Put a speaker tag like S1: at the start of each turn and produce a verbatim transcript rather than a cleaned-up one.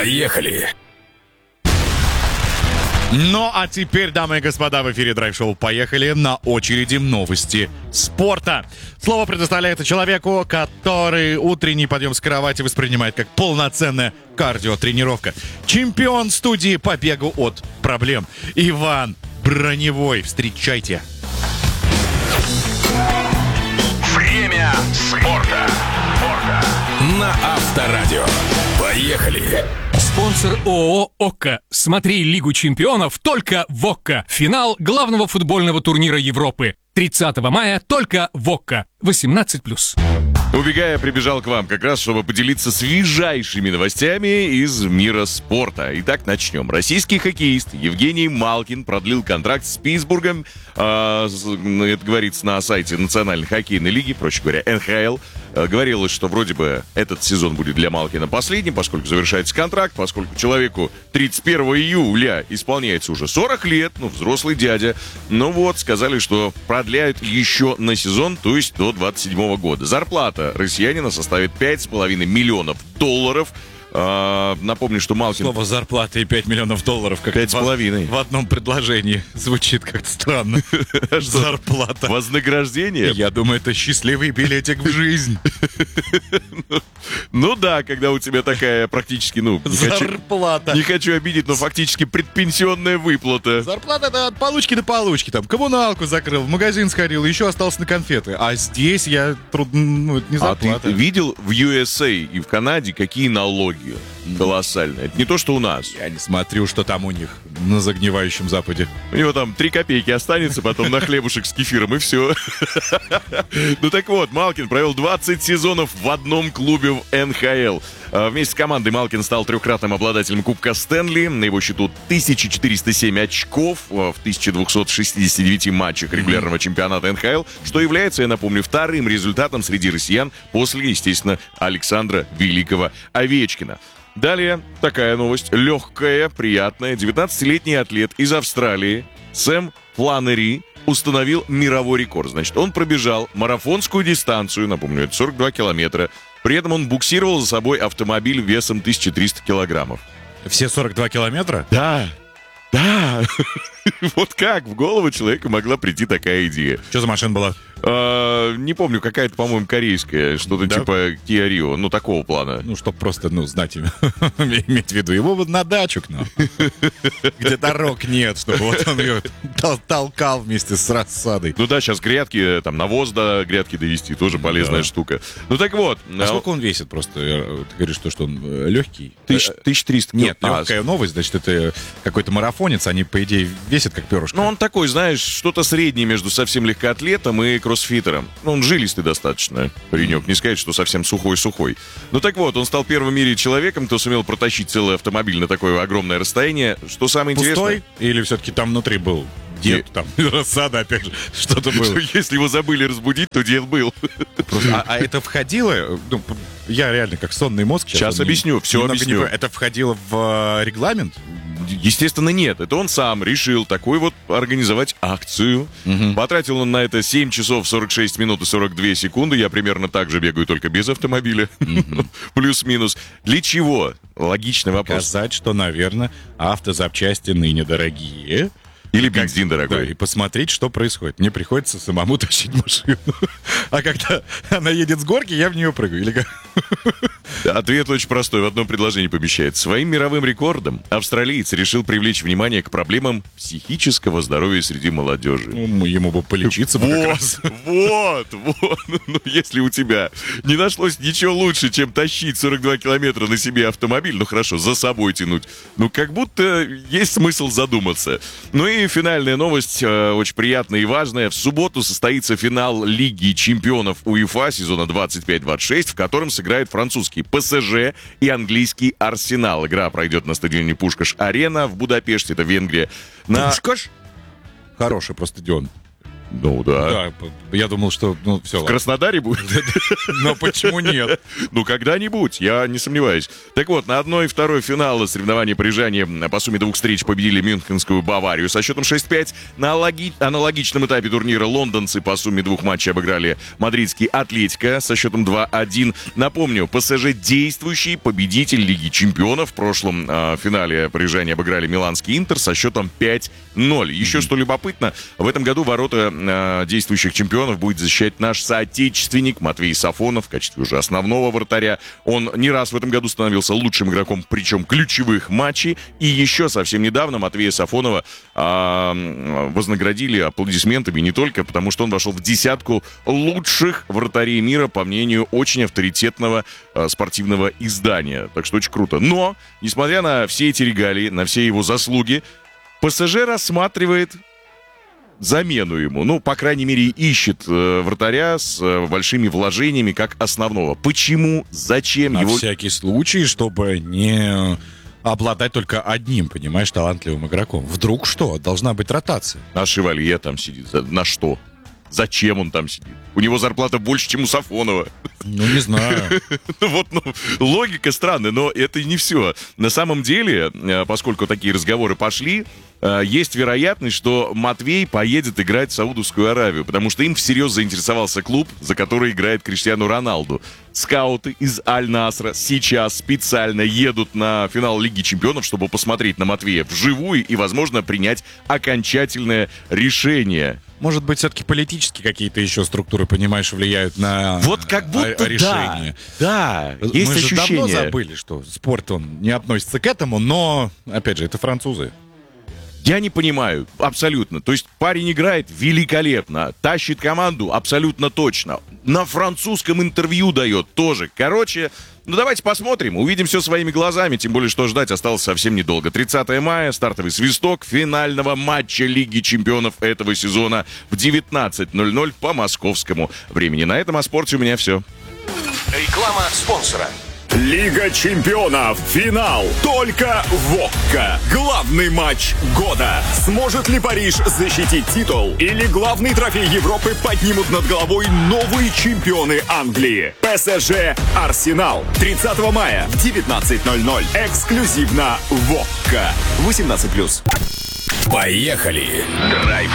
S1: Поехали!
S2: Ну, а теперь, дамы и господа, в эфире драйв-шоу «Поехали». На очереди новости спорта. Слово предоставляется человеку, который утренний подъем с кровати воспринимает как полноценная кардиотренировка. Чемпион студии по бегу от проблем. Иван Броневой. Встречайте.
S1: Время спорта. спорта. На Авторадио. Поехали!
S3: Спонсор ООО «ОККО». Смотри Лигу чемпионов только в ОККО. Финал главного футбольного турнира Европы. тридцатого мая только в ОККО. восемнадцать плюс.
S4: Убегая, прибежал к вам как раз, чтобы поделиться свежайшими новостями из мира спорта. Итак, начнем. Российский хоккеист Евгений Малкин продлил контракт с Питтсбургом. Э, это говорится на сайте Национальной хоккейной лиги, проще говоря, эн ха эл. Э, говорилось, что вроде бы этот сезон будет для Малкина последним, поскольку завершается контракт, поскольку человеку тридцать первого июля исполняется уже сорок лет, ну, взрослый дядя. Ну вот, сказали, что продляют еще на сезон, то есть до двадцать седьмого года. Зарплата россиянина составит пять с половиной миллионов долларов. А, напомню, что Малкин...
S2: Слово «зарплата» и пять миллионов долларов как
S4: Пять с половиной.
S2: В одном предложении звучит как-то странно. Зарплата.
S4: Вознаграждение?
S2: Я думаю, это счастливый билетик в жизнь.
S4: Ну да, когда у тебя такая практически, ну...
S2: Зарплата.
S4: Не хочу обидеть, но фактически предпенсионная выплата.
S2: Зарплата — это от получки до получки. Там коммуналку закрыл, в магазин сходил, еще остался на конфеты. А здесь я трудно... Ну, это не зарплата.
S4: А ты видел в ю эс эй и в Канаде какие налоги? Колоссальные. Это не то, что у нас.
S2: Я не смотрю, что там у них на загнивающем Западе.
S4: У него там три копейки останется, потом на хлебушек с кефиром, и все. Ну так вот, Малкин провел двадцать сезонов в одном клубе в эн ха эл. Вместе с командой Малкин стал трехкратным обладателем Кубка Стэнли. На его счету тысяча четыреста семь очков в тысяча двести шестьдесят девять матчах регулярного чемпионата эн ха эл, что является, я напомню, вторым результатом среди россиян после, естественно, Александра Великого Овечкина. Далее такая новость, легкая, приятная. девятнадцатилетний атлет из Австралии Сэм Фланнери установил мировой рекорд. Значит, он пробежал марафонскую дистанцию, напомню, это сорок два километра. При этом он буксировал за собой автомобиль весом тысяча триста килограммов.
S2: Все сорок два километра?
S4: Да, да. Вот как в голову человека могла прийти такая идея?
S2: Что за машина была?
S4: А, не помню, какая-то, по-моему, корейская, что-то
S2: Да?
S4: типа Kia Rio, ну, такого плана.
S2: Ну, чтоб просто, ну, знать, иметь в виду. Его вот на дачу к нам, где дорог нет, чтобы вот он ее тол- толкал вместе с рассадой.
S4: Ну да, сейчас грядки, там, навоз до грядки довести, тоже полезная
S2: Да.
S4: штука. Ну так вот.
S2: А сколько он весит просто? Э, Ты говоришь, что, что он э, легкий?
S4: Тысяч- тысяча триста.
S2: Нет,
S4: А,
S2: легкая новость, значит, это какой-то марафонец, они, по идее, весят как перышко.
S4: Ну, он такой, знаешь, что-то среднее между совсем легкоатлетом и кроссфитером. Ну, он жилистый достаточно, паренек. Не сказать, что совсем сухой-сухой. Ну, так вот, он стал первым в мире человеком, кто сумел протащить целый автомобиль на такое огромное расстояние. Что самое
S2: Пустой?
S4: интересное...
S2: Или все-таки там внутри был дед, там, рассада, опять же, что-то было?
S4: Если его забыли разбудить, то дед был.
S2: А, а это входило, ну, я реально как сонный мозг.
S4: Сейчас
S2: не-
S4: объясню, всё
S2: немного
S4: объясню.
S2: не понимаю. Это входило в э, регламент?
S4: Естественно, нет. Это он сам решил такой вот организовать акцию. Потратил он на это семь часов сорок шесть минут и сорок две секунды. Я примерно так же бегаю, только без автомобиля. Плюс-минус. Для чего? Логичный вопрос.
S2: Сказать, что, наверное, автозапчасти ныне дорогие.
S4: Или бензин
S2: Да,
S4: дорогой.
S2: и посмотреть, что происходит. Мне приходится самому тащить машину. А когда она едет с горки, я в нее прыгаю. Или как?
S4: Ответ очень простой, в одном предложении помещается. Своим мировым рекордом австралиец решил привлечь внимание к проблемам психического здоровья среди молодежи.
S2: Ну, ему бы полечиться бы как раз.
S4: Вот, вот, вот. Ну, если у тебя не нашлось ничего лучше, чем тащить сорок два километра на себе автомобиль, ну хорошо, за собой тянуть, ну как будто есть смысл задуматься. Ну и финальная новость, э, очень приятная и важная. В субботу состоится финал Лиги чемпионов УЕФА сезона двадцать пять двадцать шесть, в котором сыграют французский пэ эс жэ и английский Арсенал. Игра пройдет на стадионе Пушкаш-Арена в Будапеште, это Венгрия. На...
S2: Пушкаш? Хороший просто стадион.
S4: Ну да.
S2: Да, я думал, что, ну, все.
S4: В Краснодаре будет?
S2: Но почему нет?
S4: Ну, когда-нибудь, я не сомневаюсь. Так вот, на одной и второй финала соревнований по Рижане по сумме двух встреч победили мюнхенскую Баварию со счетом шесть пять. На логи... аналогичном этапе турнира лондонцы по сумме двух матчей обыграли мадридский Атлетико со счетом два один. Напомню, ПСЖ действующий победитель Лиги Чемпионов. В прошлом э, финале по Рижане обыграли миланский Интер со счетом пять ноль. Еще mm-hmm. что любопытно, в этом году ворота э, действующих чемпионов будет защищать наш соотечественник Матвей Сафонов в качестве уже основного вратаря. Он не раз в этом году становился лучшим игроком, причем ключевых матчей. И еще совсем недавно Матвея Сафонова э, вознаградили аплодисментами не только потому, что он вошел в десятку лучших вратарей мира, по мнению очень авторитетного э, спортивного издания. Так что очень круто. Но, несмотря на все эти регалии, на все его заслуги, ПСЖ рассматривает замену ему. Ну, по крайней мере, ищет э, вратаря с э, большими вложениями как основного. Почему? Зачем?
S2: На
S4: его...
S2: всякий случай, чтобы не обладать только одним, понимаешь, талантливым игроком. Вдруг что? Должна быть ротация.
S4: А Шевалье там сидит. На что? Зачем он там сидит? У него зарплата больше, чем у Сафонова.
S2: Ну, не знаю.
S4: Вот, ну, логика странная, но это не все. На самом деле, поскольку такие разговоры пошли, есть вероятность, что Матвей поедет играть в Саудовскую Аравию, потому что им всерьез заинтересовался клуб, за который играет Криштиану Роналду. Скауты из Аль-Насра сейчас специально едут на финал Лиги Чемпионов, чтобы посмотреть на Матвея вживую и, возможно, принять окончательное решение.
S2: Может быть, все-таки политические какие-то еще структуры, понимаешь, влияют на
S4: вот как будто
S2: решение.
S4: Да, да, есть
S2: Мы же
S4: ощущение.
S2: давно забыли, что спорт, он не относится к этому, но, опять же, это французы.
S4: Я не понимаю, абсолютно. То есть парень играет великолепно, тащит команду абсолютно точно. На французском интервью дает тоже. Короче, ну давайте посмотрим, увидим все своими глазами. Тем более, что ждать осталось совсем недолго. тридцатое мая, стартовый свисток финального матча Лиги Чемпионов этого сезона в девятнадцать ноль ноль по московскому времени. На этом о спорте у меня все.
S1: Реклама спонсора.
S5: Лига чемпионов. Финал. Только в ОККО. Главный матч года. Сможет ли Париж защитить титул? Или главный трофей Европы поднимут над головой новые чемпионы Англии? ПСЖ Арсенал. тридцатого мая в девятнадцать ноль ноль. Эксклюзивно в ОККО. восемнадцать плюс.
S1: Поехали! Драйв